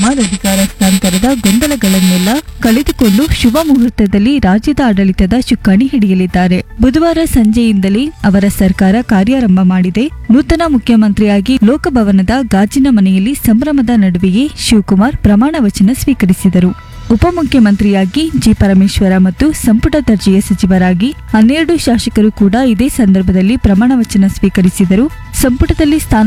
ಶಿವಕುಮಾರ್ ಅಧಿಕಾರ ಹಸ್ತಾಂತರದ ಗೊಂದಲಗಳನ್ನೆಲ್ಲ ಕಳೆದುಕೊಂಡು ಶುಭ ಮುಹೂರ್ತದಲ್ಲಿ ರಾಜ್ಯದ ಆಡಳಿತದ ಚುಕ್ಕಾಣಿ ಹಿಡಿಯಲಿದ್ದಾರೆ. ಬುಧವಾರ ಸಂಜೆಯಿಂದಲೇ ಅವರ ಸರ್ಕಾರ ಕಾರ್ಯಾರಂಭ ಮಾಡಿದೆ. ನೂತನ ಮುಖ್ಯಮಂತ್ರಿಯಾಗಿ ಲೋಕಭವನದ ಗಾಜಿನ ಮನೆಯಲ್ಲಿ ಸಂಭ್ರಮದ ನಡುವೆಯೇ ಶಿವಕುಮಾರ್ ಪ್ರಮಾಣ ವಚನ ಸ್ವೀಕರಿಸಿದರು. ಉಪಮುಖ್ಯಮಂತ್ರಿಯಾಗಿ ಜಿ. ಪರಮೇಶ್ವರ ಮತ್ತು ಸಂಪುಟ ದರ್ಜೆಯ ಸಚಿವರಾಗಿ 12 ಶಾಸಕರು ಕೂಡ ಇದೇ ಸಂದರ್ಭದಲ್ಲಿ ಪ್ರಮಾಣ ವಚನ ಸ್ವೀಕರಿಸಿದರು. ಸಂಪುಟದಲ್ಲಿ ಸ್ಥಾನ